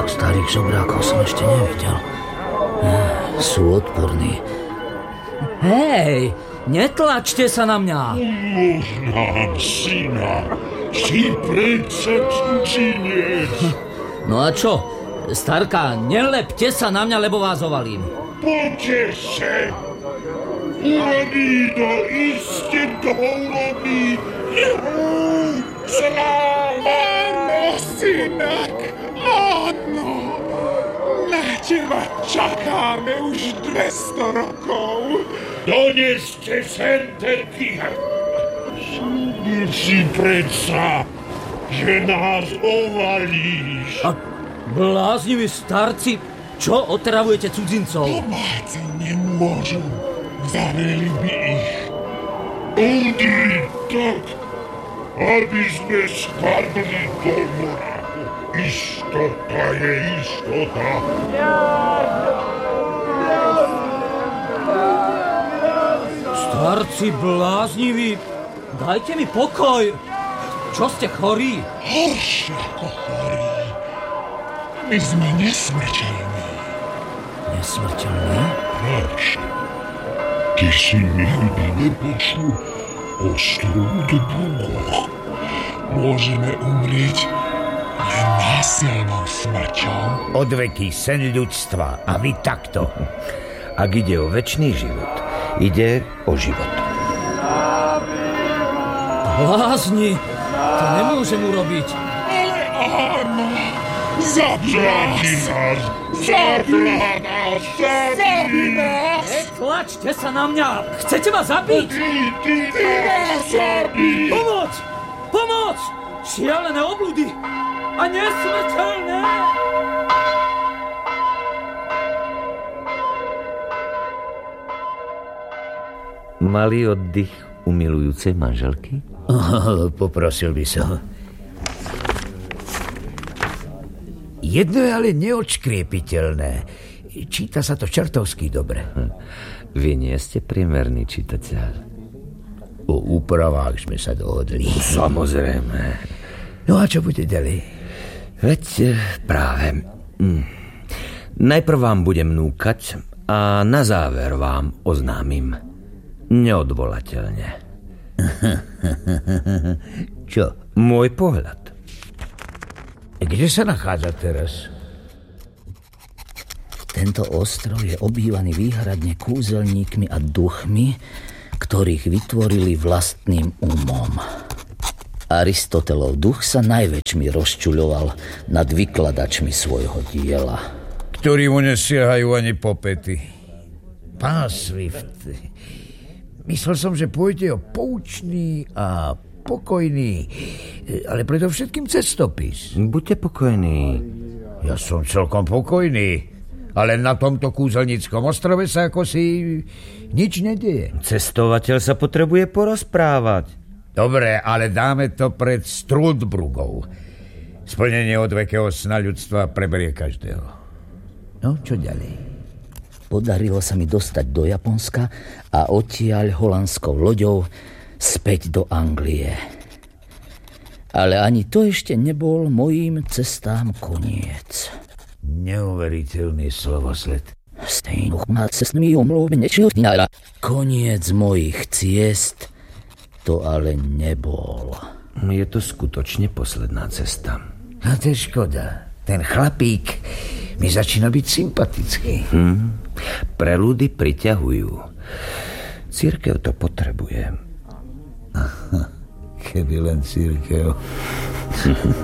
Toľko starých žobrákov som ešte nevidel. Sú odporní. Hej, netlačte sa na mňa. Umožnám, syna. Si predsa cudzinec. No a čo? Starka, nelepte sa na mňa, lebo vás ovalím. Poďte se. Urobi to, iste to urobí. Áno, synak, áno. Na teba čakáme už 200 rokov. Doneste sem ten kýhaj. Slúbil si predsa, že nás ovalíš. A blázniví starci, čo otravujete cudzincov? Domáci nemôžu, zavreli by ich. Udri tak, aby sme spadli do mora. Istota je istota. Starci blázniví, dajte mi pokoj. Čo ste chorí? Horšie ako chorí. My sme nesmrteľní. Nesmrteľní? Proč? Ty si nikdy nepočul o strúdbrugoch. Môžeme umrieť len násilnou smrťou. Odveký sen ľudstva a vy takto. Ak ide o večný život, ide o život. Blázni, to nemôžem urobiť. Ale áno, zabí nás. Tlačte sa na mňa, chcete ma zabiť? Ty nás zabí. Pomoc! Pomoc! Šialené obludy a nesmrteľné! Malý oddych umilujúcej manželky? Poprosil by som. Jedno je ale neodškriepiteľné. Číta sa to čertovsky dobre. Vy nie ste priemerný čitateľ. O úpravách sme sa dohodli. Samozrejme. No a čo bude ďalej? Veď práve. Najprv vám budem núkať a na záver vám oznámim. Neodvolateľne. Čo? Môj pohľad. Kde sa nachádza teraz? Tento ostrov je obývaný výhradne kúzelníkmi a duchmi, ktorých vytvorili vlastným umom. Aristotelov duch sa najväčšmi rozčuľoval nad vykladačmi svojho diela. Ktorí mu nesiehajú ani po pety. Pán Swift, myslel som, že pôjde o poučný a pokojný, ale predovšetkým cestopis. Buďte pokojní. Ja som celkom pokojný, ale na tomto kúzelníckom ostrove sa ako si nič nedieje. Cestovateľ sa potrebuje porozprávať. Dobre, ale dáme to pred Strúdbrugou. Splnenie odvekého sna ľudstva preberie každého. No, čo ďalej? Podarilo sa mi dostať do Japonska a odtiaľ holandskou loďou späť do Anglie. Ale ani to ešte nebol mojím cestám koniec. Neuveriteľný slovosled. Koniec mojich ciest to ale nebol. Je to skutočne posledná cesta. A to je škoda. Ten chlapík mi začína byť sympatický. Preludy priťahujú. Cirkev to potrebuje. Keby len cirkev.